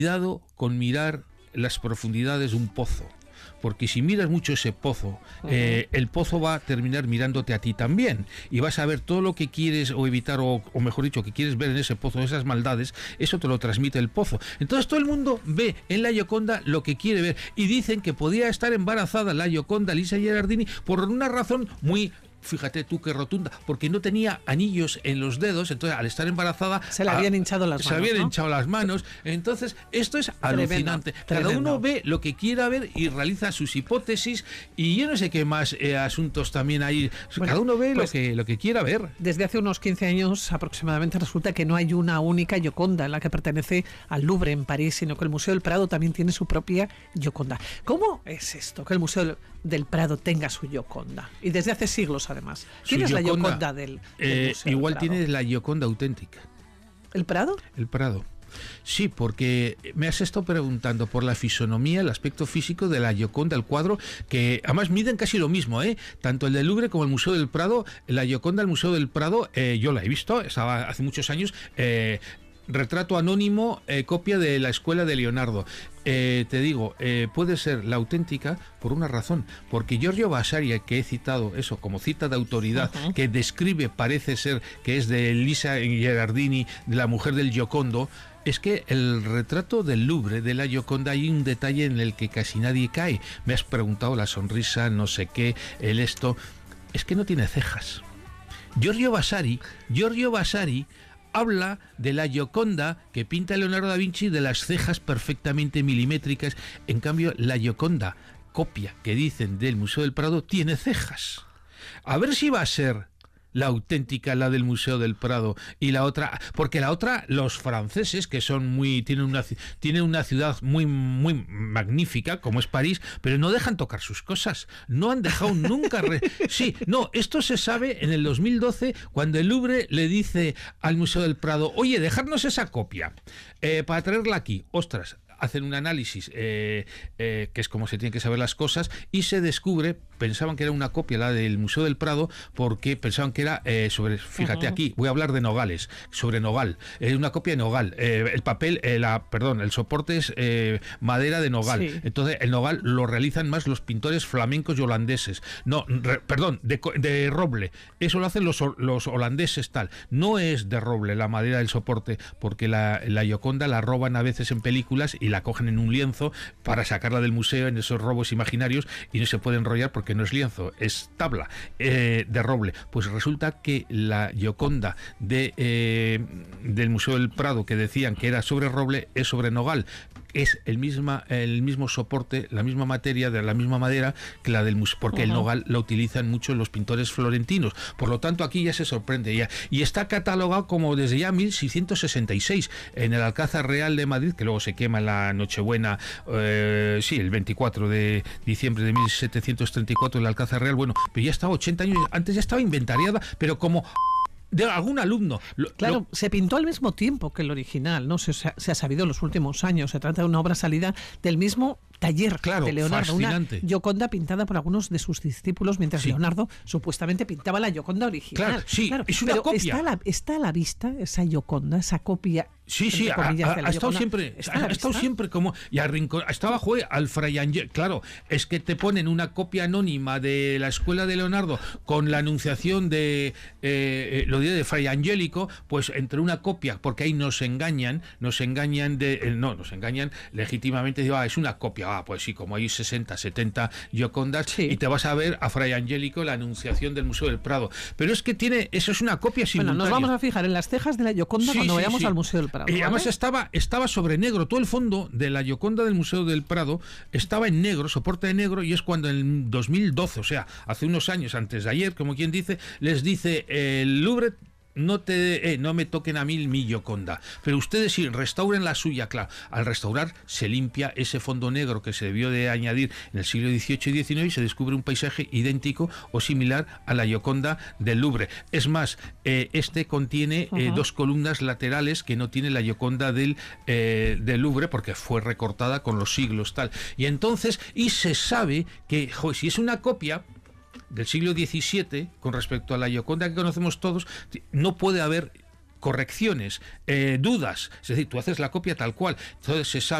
Cuidado con mirar las profundidades de un pozo, porque si miras mucho ese pozo, el pozo va a terminar mirándote a ti también, y vas a ver todo lo que quieres o evitar, o mejor dicho, que quieres ver en ese pozo, esas maldades, eso te lo transmite el pozo. Entonces todo el mundo ve en la Gioconda lo que quiere ver, y dicen que podía estar embarazada la Gioconda, Lisa Gherardini, por una razón muy... Fíjate tú qué rotunda, porque no tenía anillos en los dedos, entonces al estar embarazada se le habían hinchado las manos. Se habían hinchado las manos. Entonces, esto es alucinante. Cada uno ve lo que quiera ver y realiza sus hipótesis, y yo no sé qué más asuntos también hay. Cada uno ve pues, lo que quiera ver. Desde hace unos 15 años aproximadamente resulta que no hay una única Gioconda en la que pertenece al Louvre en París, sino que el Museo del Prado también tiene su propia Gioconda. ¿Cómo es esto, que el Museo del Prado tenga su Gioconda? Y desde hace siglos, además. ¿Quién es la Gioconda del Museo igual del Prado? Tienes la Gioconda auténtica. ¿El Prado? El Prado. Sí, porque me has estado preguntando por la fisonomía, el aspecto físico de la Gioconda, el cuadro, que además miden casi lo mismo, tanto el del Louvre como el Museo del Prado. La Gioconda del Museo del Prado, yo la he visto, estaba hace muchos años, retrato anónimo, copia de la escuela de Leonardo. Te digo, puede ser la auténtica por una razón, porque Giorgio Vasari, que he citado eso como cita de autoridad, que describe, parece ser que es de Lisa Gherardini, de la mujer del Giocondo, es que el retrato del Louvre, de la Gioconda, hay un detalle en el que casi nadie cae. Me has preguntado la sonrisa, no sé qué, el esto, es que no tiene cejas. Giorgio Vasari habla de la Gioconda que pinta Leonardo da Vinci, de las cejas perfectamente milimétricas. En cambio, la Gioconda, copia que dicen del Museo del Prado, tiene cejas. A ver si va a ser la auténtica, la del Museo del Prado, y la otra, porque la otra, los franceses, que son tienen una ciudad muy magnífica, como es París, pero no dejan tocar sus cosas, no han dejado nunca sí, no, esto se sabe en el 2012, cuando el Louvre le dice al Museo del Prado: oye, dejarnos esa copia para traerla aquí. Ostras, hacen un análisis, que es como se tienen que saber las cosas, y se descubre, pensaban que era una copia, la del Museo del Prado, porque pensaban que era fíjate aquí, voy a hablar de nogales, sobre nogal, es una copia de nogal, el papel, el soporte es madera de nogal, sí. Entonces el nogal lo realizan más los pintores flamencos y holandeses, de roble, eso lo hacen los holandeses, tal, no es de roble la madera del soporte, porque la Gioconda la roban a veces en películas y la cogen en un lienzo para sacarla del museo en esos robos imaginarios, y no se puede enrollar porque no es lienzo, es tabla de roble. Pues resulta que la Gioconda del Museo del Prado, que decían que era sobre roble, es sobre nogal. Es el mismo soporte, la misma materia, de la misma madera que la del museo, porque el nogal lo utilizan mucho los pintores florentinos. Por lo tanto, aquí ya se sorprende ya. Y está catalogado como desde ya 1666 en el Alcázar Real de Madrid, que luego se quema en la Nochebuena, el 24 de diciembre de 1734 el Alcázar Real. Bueno, pero ya estaba 80 años, antes ya estaba inventariada, pero como de algún alumno. Se pintó al mismo tiempo que el original, ¿no? Se ha sabido en los últimos años. Se trata de una obra salida del mismo taller de Leonardo. Fascinante. Una Gioconda pintada por algunos de sus discípulos, mientras Leonardo supuestamente pintaba la Gioconda original. Claro, es una copia. Está a la vista esa Gioconda, esa copia. Sí, ha estado siempre como, y estaba al Fray Angel. Claro, es que te ponen una copia anónima de la escuela de Leonardo con la anunciación de de Fray Angélico, pues entre una copia, porque ahí nos engañan legítimamente, digo, es una copia, pues sí, como hay 60, 70 Giocondas, y te vas a ver a Fray Angélico, la anunciación del Museo del Prado, pero es que eso es una copia simultánea. Bueno, nos vamos a fijar en las cejas de la Gioconda cuando vayamos al Museo del Prado. Y además estaba sobre negro, todo el fondo de la Gioconda del Museo del Prado estaba en negro, soporte de negro, y es cuando en 2012, o sea, hace unos años, antes de ayer, como quien dice, les dice el Louvre: no me toquen a mí mi Gioconda, pero ustedes sí, restauren la suya. Claro, al restaurar se limpia ese fondo negro que se debió de añadir en el siglo XVIII y XIX, y se descubre un paisaje idéntico o similar a la Gioconda del Louvre. Es más, contiene dos columnas laterales que no tiene la Gioconda del Louvre, porque fue recortada con los siglos, tal. Y entonces, se sabe que, si es una copia del siglo XVII con respecto a la Gioconda que conocemos todos, no puede haber correcciones, dudas. Es decir, tú haces la copia tal cual. Entonces se sabe